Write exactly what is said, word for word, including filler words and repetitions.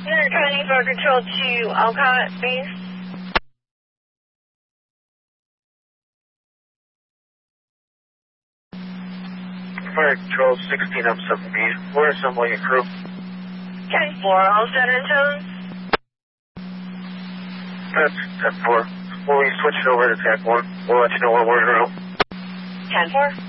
Unit twenty for control to Alcott base. Fire control sixteen up seven B. We're assembling a crew. ten four, all set in tones? That's ten four. When we switch it over to T A C one, we'll let you know when we're en route. ten four.